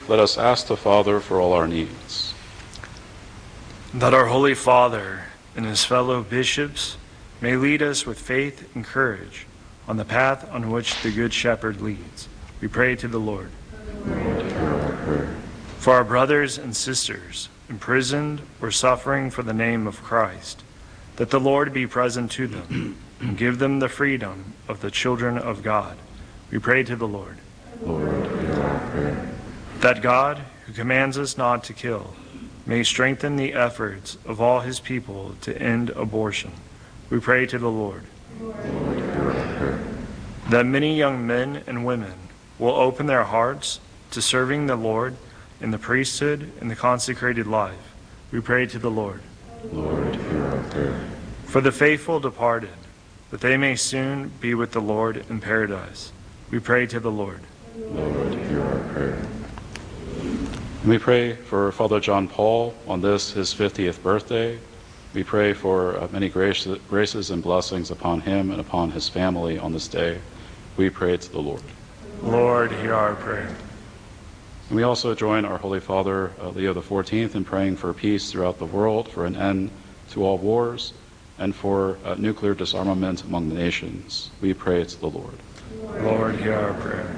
let us ask the Father for all our needs. That our Holy Father and his fellow bishops may lead us with faith and courage on the path on which the Good Shepherd leads. We pray to the Lord. Lord, hear our prayer. For our brothers and sisters imprisoned or suffering for the name of Christ, that the Lord be present to them and give them the freedom of the children of God. We pray to the Lord. Lord, hear our prayer. That God, who commands us not to kill, may strengthen the efforts of all his people to end abortion. We pray to the Lord. Lord, hear our prayer. That many young men and women will open their hearts to serving the Lord in the priesthood and the consecrated life. We pray to the Lord. Lord, hear our prayer. For the faithful departed, that they may soon be with the Lord in paradise. We pray to the Lord. Lord, hear our prayer. And we pray for Father John Paul on this, his 50th birthday. We pray for many graces and blessings upon him and upon his family on this day. We pray to the Lord. Lord, hear our prayer. And we also join our Holy Father, Leo XIV, in praying for peace throughout the world, for an end to all wars, and for nuclear disarmament among the nations. We pray to the Lord. Lord, hear our prayer.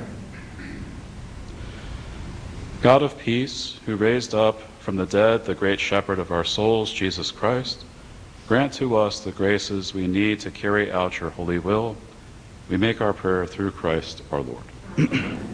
God of peace, who raised up from the dead the great shepherd of our souls, Jesus Christ, grant to us the graces we need to carry out your holy will. We make our prayer through Christ our Lord.